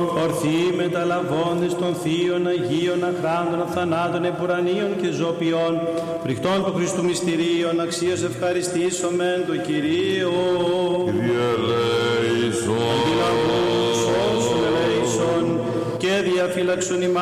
ορθοί μεταλαβώντες των θείων Αγίων αχράντων αθανάτων επουρανίων και ζωπιών, φρικτών του Χριστού μυστηρίων, αξίας ευχαριστήσομεν το Κυρίο. Κύριε ελέησον. Αντιλαβούς όσων ελέησον και διαφύλαξον ημάς.